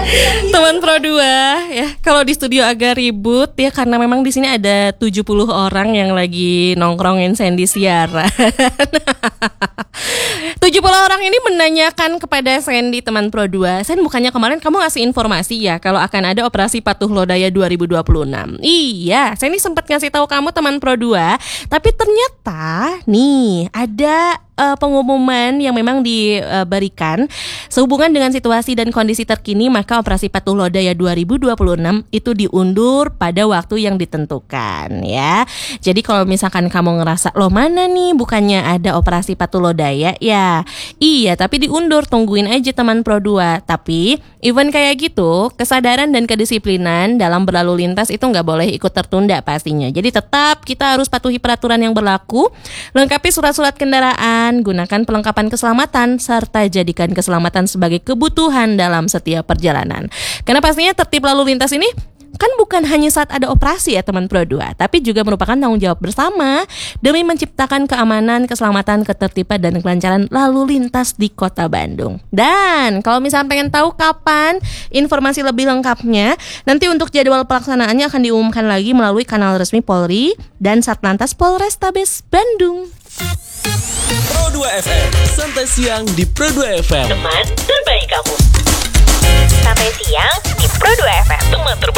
Teman Pro 2 ya, kalau di studio agak ribut ya karena memang di sini ada 70 orang yang lagi nongkrongin Sandy siaran. 70 orang ini menanyakan kepada Sandy, teman Pro 2. Sen, bukannya kemarin kamu ngasih informasi ya kalau akan ada operasi Patuh Lodaya 2026. Iya, Sandy sempat ngasih tahu kamu, teman Pro 2, tapi ternyata nih ada pengumuman yang memang diberikan sehubungan dengan situasi dan kondisi terkini, maka operasi Patuh Lodaya 2026 itu diundur pada waktu yang ditentukan ya. Jadi kalau misalkan kamu ngerasa loh mana nih bukannya ada operasi Patuh Lodaya ya, iya tapi diundur, tungguin aja teman Pro 2. Tapi event kayak gitu, kesadaran dan kedisiplinan dalam berlalu lintas itu nggak boleh ikut tertunda pastinya. Jadi tetap kita harus patuhi peraturan yang berlaku, lengkapi surat-surat kendaraan, gunakan perlengkapan keselamatan, serta jadikan keselamatan sebagai kebutuhan dalam setiap perjalanan. Karena pastinya tertib lalu lintas ini kan bukan hanya saat ada operasi ya teman Pro 2, tapi juga merupakan tanggung jawab bersama demi menciptakan keamanan, keselamatan, ketertiban, dan kelancaran lalu lintas di Kota Bandung. Dan kalau misalnya pengen tahu kapan informasi lebih lengkapnya, nanti untuk jadwal pelaksanaannya akan diumumkan lagi melalui kanal resmi Polri dan Satlantas Polrestabes Bandung. Pro 2 FM, santai siang di Pro 2 FM. Teman terbaik kamu. Sampai siang di Pro 2 FM. Teman terbaik.